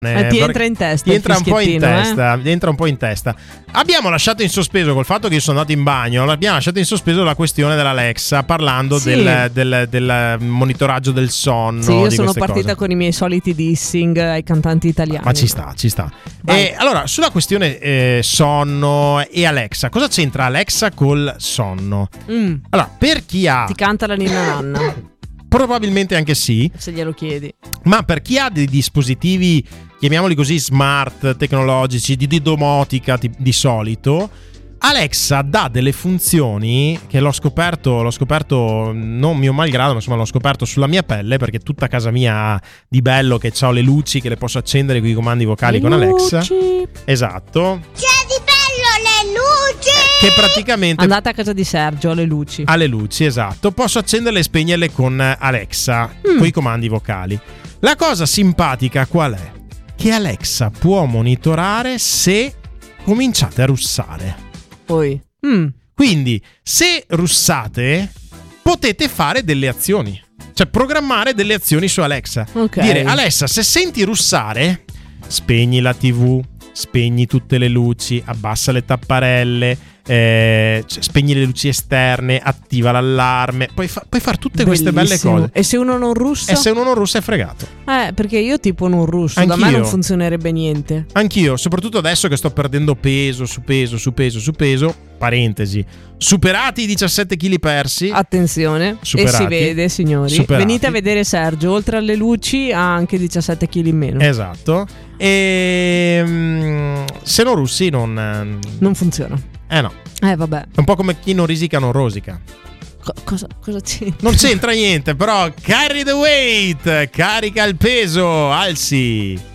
Ti entra in testa. Ti entra un po' in testa. Entra un po' in testa. Abbiamo lasciato in sospeso, col fatto che io sono andato in bagno, abbiamo lasciato in sospeso la questione dell'Alexa, parlando del monitoraggio del sonno. Sì, io sono partita con i miei soliti dissing ai cantanti italiani. Ma ci sta. Allora, sulla questione sonno e Alexa, cosa c'entra Alexa col sonno? Allora, per chi ha... Ti canta la ninna nanna. Probabilmente anche sì. Se glielo chiedi. Ma per chi ha dei dispositivi, chiamiamoli così, smart, tecnologici, di domotica di solito, Alexa dà delle funzioni che l'ho scoperto non mio malgrado, ma insomma l'ho scoperto sulla mia pelle, perché tutta casa mia ha di bello che ho le luci che le posso accendere con i comandi vocali con Alexa. Esatto. C'è di bello le luci! Che praticamente... Andate a casa di Sergio, alle luci. Alle luci, esatto. Posso accenderle e spegnerle con Alexa, con i comandi vocali. La cosa simpatica qual è? Che Alexa può monitorare se cominciate a russare. Poi. Quindi, se russate, potete fare delle azioni. Cioè, programmare delle azioni su Alexa. Okay. Dire, Alexa, se senti russare, spegni la TV, spegni tutte le luci, abbassa le tapparelle, spegni le luci esterne, attiva l'allarme, puoi fare tutte queste belle cose. E se uno non russa? E se uno non russa è fregato. Perché io tipo non russo. Anch'io. Da me non funzionerebbe niente. Anch'io, soprattutto adesso che sto perdendo peso su peso. Parentesi, superati i 17 kg persi. Attenzione. Superati. E si vede, signori. Superati. Venite a vedere Sergio, oltre alle luci ha anche 17 kg in meno. Esatto. E se non russi non funziona. No. Vabbè. È un po' come chi non risica non rosica. Cosa c'entra? Non c'entra niente, però carry the weight, carica il peso, alzi.